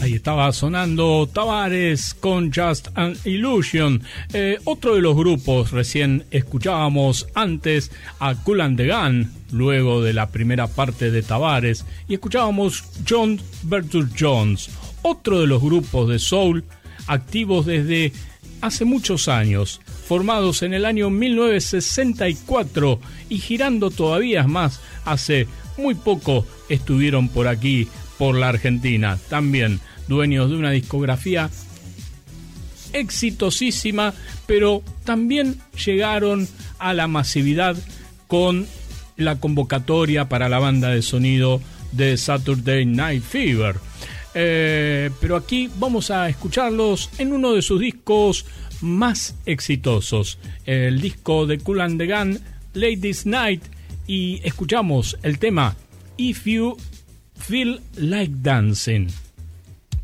Ahí estaba sonando Tavares con Just an Illusion. Otro de los grupos, recién escuchábamos antes a Kool and the Gang, luego de la primera parte de Tavares, y escuchábamos Jones vs. Jones, otro de los grupos de soul activos desde hace muchos años, formados en el año 1964 y girando todavía más. Hace muy poco estuvieron por aquí, por la Argentina, también dueños de una discografía exitosísima, pero también llegaron a la masividad con la convocatoria para la banda de sonido de Saturday Night Fever. Pero aquí vamos a escucharlos en uno de sus discos más exitosos, el disco de Kool and the Gang, Ladies Night, y escuchamos el tema If You Feel Like Dancing.